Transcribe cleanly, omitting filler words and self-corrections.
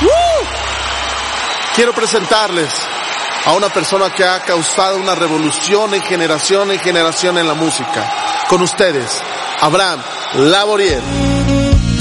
Quiero presentarles a una persona que ha causado una revolución en generación en la música. Con ustedes, Abraham Laboriel.